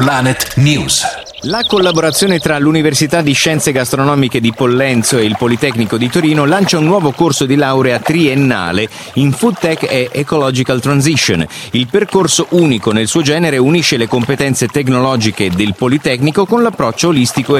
Planet News. La collaborazione tra l'Università di Scienze Gastronomiche di Pollenzo e il Politecnico di Torino lancia un nuovo corso di laurea triennale in Food Tech e Ecological Transition. Il percorso, unico nel suo genere, unisce le competenze tecnologiche del Politecnico con l'approccio olistico